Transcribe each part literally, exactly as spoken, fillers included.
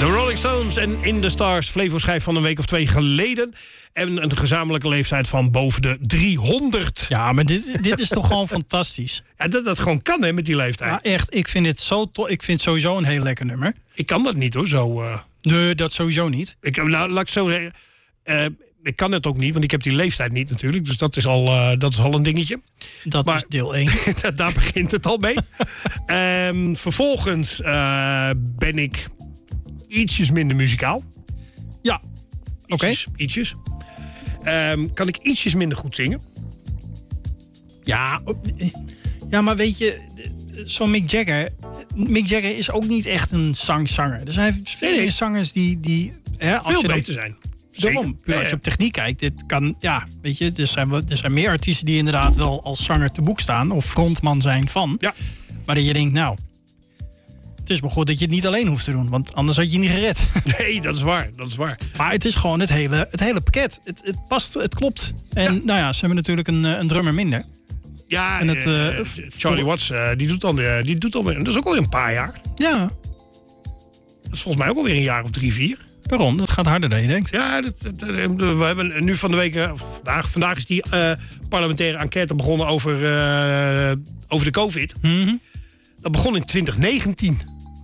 De Rolling Stones en In the Stars, Flevo-schijf van een week of twee geleden. En een gezamenlijke leeftijd van boven de driehonderd. Ja, maar dit, dit is toch gewoon fantastisch. Ja, dat dat gewoon kan, hè, met die leeftijd. Ja, echt. Ik vind het zo tof. Ik vind het sowieso een heel lekker nummer. Ik kan dat niet, hoor, zo... Uh... Nee, dat sowieso niet. Ik, nou, laat ik zo zeggen... Uh, ik kan het ook niet, want ik heb die leeftijd niet natuurlijk. Dus dat is al, uh, dat is al een dingetje. Dat maar, is deel één. Daar begint het al mee. um, vervolgens uh, ben ik ietsjes minder muzikaal. Ja, oké. Ietsjes. Okay. ietsjes. Um, kan ik ietsjes minder goed zingen. Ja, ja, maar weet je... Zo'n Mick Jagger... Mick Jagger is ook niet echt een zangzanger. Er zijn veel nee, nee. zangers die... die hè, als veel je dan, beter zijn. Daarom, puur als je op techniek kijkt, dit kan, ja, weet je, er zijn, er zijn meer artiesten die inderdaad wel als zanger te boek staan of frontman zijn van. Ja. Maar dat je denkt, nou, het is maar goed dat je het niet alleen hoeft te doen, want anders had je niet gered. Nee, dat is waar, dat is waar. Maar het is gewoon het hele, het hele pakket. Het, het past, het klopt. En ja. nou ja, ze hebben natuurlijk een, een drummer minder. Ja, en het, uh, Charlie Watts, uh, die doet dan, uh, die doet alweer, dat is ook alweer een paar jaar. Ja. Dat is volgens mij ook alweer een jaar of drie, vier. Daarom, dat gaat harder dan je denkt. Ja, dat, dat, we hebben nu van de week... Vandaag, vandaag is die uh, parlementaire enquête begonnen over, uh, over de COVID. Mm-hmm. Dat begon in twintig negentien.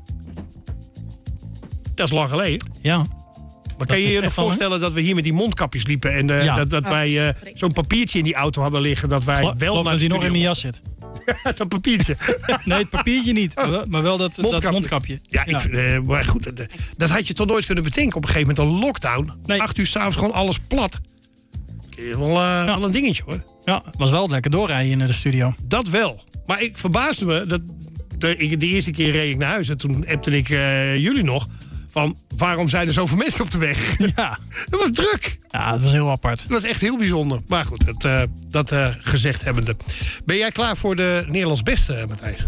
Dat is lang geleden. Ja. Maar kan je je nog voorstellen lang, dat we hier met die mondkapjes liepen... en uh, ja. dat, dat wij uh, zo'n papiertje in die auto hadden liggen... dat wij Glo- wel naar dat die nog in mijn jas zit. Dat papiertje. Nee, het papiertje niet. Maar wel dat mondkapje. Dat mondkapje. Ja, ja. Ik, uh, maar goed. Dat, dat had je toch nooit kunnen bedenken. Op een gegeven moment een lockdown. Nee. Acht uur s'avonds gewoon alles plat. Wel, uh, ja. wel een dingetje, hoor. Ja, was wel lekker doorrijden in de studio. Dat wel. Maar ik verbaasde me. Dat de, de eerste keer reed ik naar huis. En toen appte ik uh, jullie nog. Van, waarom zijn er zoveel mensen op de weg? Ja. Dat was druk. Ja, dat was heel apart. Dat was echt heel bijzonder. Maar goed, het, uh, dat uh, gezegd hebbende. Ben jij klaar voor de Nederlands Beste, Matthijs?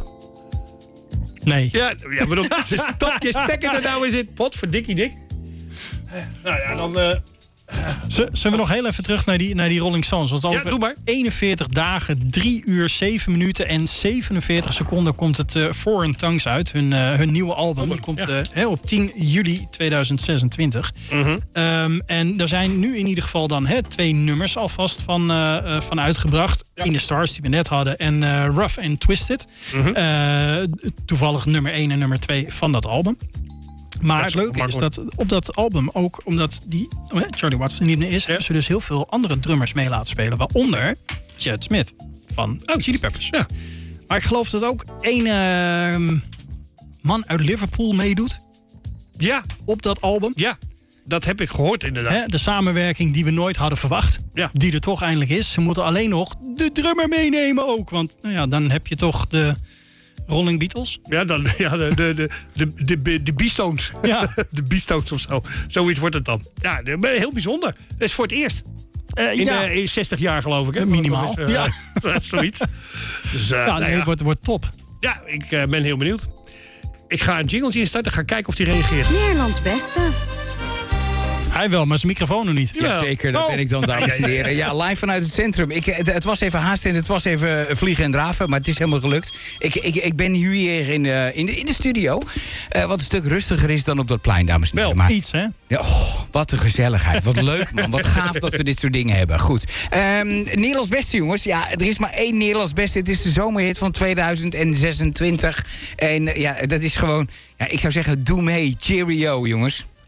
Nee. Ja, ja bedoel, stop je stekker er nou eens in. Pot voor dikkie dik. Nou ja, dan... Uh, Zullen we nog heel even terug naar die, naar die Rolling Stones? Want over ja, doe maar. eenenveertig dagen, drie uur, zeven minuten en zevenenveertig seconden komt het uh, Foreign Tongues uit. Hun, uh, hun nieuwe album. album. Die komt ja. uh, he, op tien juli tweeduizend zesentwintig. Mm-hmm. Um, en er zijn nu in ieder geval dan he, twee nummers alvast van, uh, uh, van uitgebracht. Ja. In the Stars, die we net hadden. En uh, Rough and Twisted. Mm-hmm. Uh, toevallig nummer één en nummer twee van dat album. Maar het leuke is dat op dat album ook, omdat die Charlie Watts er niet meer is, ja. hebben ze dus heel veel andere drummers mee laten spelen. Waaronder Chad Smith van oh, Chili Peppers. Ja. Maar ik geloof dat ook één uh, man uit Liverpool meedoet. Ja. Op dat album. Ja, dat heb ik gehoord inderdaad. Hè, de samenwerking die we nooit hadden verwacht. Ja. Die er toch eindelijk is. Ze moeten alleen nog de drummer meenemen ook. Want nou ja, dan heb je toch de... Rolling Beatles? Ja, dan, ja de, de, de, de, de, de B-Stones. Ja. De B-Stones of zo. Zoiets wordt het dan. Ja, heel bijzonder. Dat is voor het eerst. Uh, in, ja. uh, in zestig jaar geloof ik. Hè? Minimaal. Is, uh, ja. Zoiets. Dus, uh, ja, nou nee, ja. Het wordt, wordt top. Ja, ik uh, ben heel benieuwd. Ik ga een jingletje instarten. Ga kijken of die reageert. Nederlands Beste. Hij wel, maar zijn microfoon nog niet. Ja, zeker. Dat oh. ben ik dan, dames en heren. Ja, live vanuit het centrum. Ik, het, het was even haast en het was even vliegen en draven, maar het is helemaal gelukt. Ik, ik, ik ben nu hier in, uh, in, de, in de studio. Uh, wat een stuk rustiger is dan op dat plein, dames en heren. Wel, maar, iets, hè? Ja, oh, wat een gezelligheid. Wat leuk, man. Wat gaaf dat we dit soort dingen hebben. Goed. Um, Nederlands Beste, jongens. Ja, er is maar één Nederlands Beste. Het is de zomerhit van tweeduizend zesentwintig. En ja, dat is gewoon... Ja, ik zou zeggen, doe mee. Cheerio, jongens.